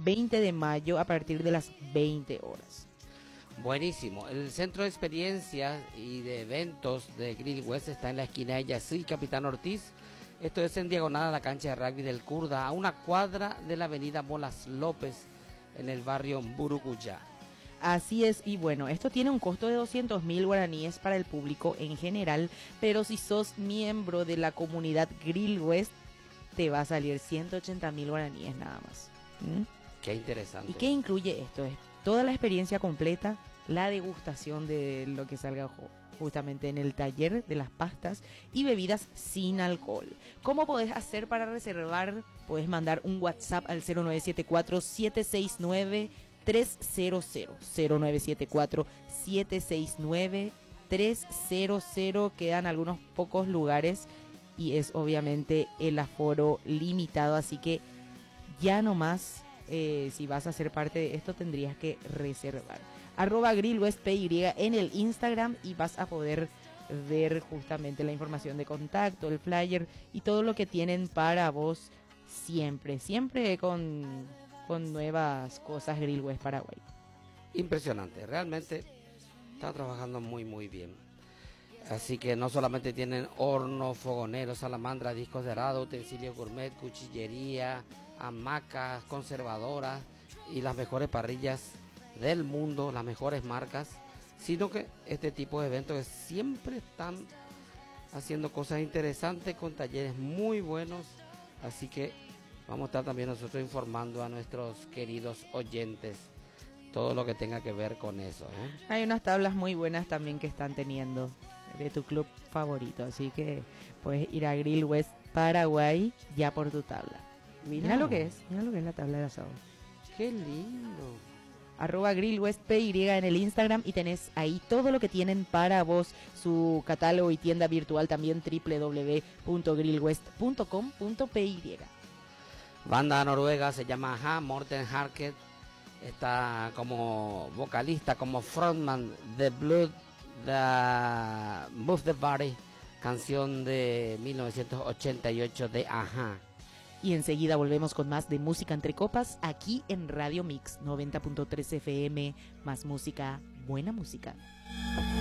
20 de mayo a partir de las 20 horas. Buenísimo. El centro de experiencias y de eventos de Grill West está en la esquina de Yací y Capitán Ortiz. Esto es en diagonal a la cancha de rugby del Kurda, a una cuadra de la avenida Molas López, en el barrio Mburucuyá. Así es, y bueno, esto tiene un costo de 200.000 guaraníes para el público en general, pero si sos miembro de la comunidad Grill West, te va a salir 180.000 guaraníes nada más. Qué interesante. ¿Y qué incluye esto? Es toda la experiencia completa, la degustación de lo que salga justamente en el taller de las pastas y bebidas sin alcohol. ¿Cómo podés hacer para reservar? Puedes mandar un WhatsApp al 0974-769-300. 0974-769-300. Quedan algunos pocos lugares y es obviamente el aforo limitado, así que ya nomás, si vas a ser parte de esto, tendrías que reservar. @GrillWestPY en el Instagram y vas a poder ver justamente la información de contacto, el flyer y todo lo que tienen para vos siempre con nuevas cosas Grill West Paraguay. Impresionante, realmente están trabajando muy muy bien. Así que no solamente tienen horno, fogoneros, salamandra, discos de arado, utensilios gourmet, cuchillería, hamacas, conservadoras y las mejores parrillas del mundo, las mejores marcas, sino que este tipo de eventos siempre están haciendo cosas interesantes con talleres muy buenos, así que vamos a estar también nosotros informando a nuestros queridos oyentes todo lo que tenga que ver con eso, ¿eh? Hay unas tablas muy buenas también que están teniendo de tu club favorito, así que puedes ir a Grill West Paraguay ya por tu tabla. Mira lo que es la tabla de asado. ¡Qué lindo! @GrillWestPY en el Instagram y tenés ahí todo lo que tienen para vos, su catálogo y tienda virtual también www.grillwest.com.py. Banda noruega, se llama Aha, Morten Harket, está como vocalista, como frontman de Blood, Move the Body, canción de 1988 de Aha. Y enseguida volvemos con más de Música Entre Copas aquí en Radio Mix 90.3 FM, más música, buena música.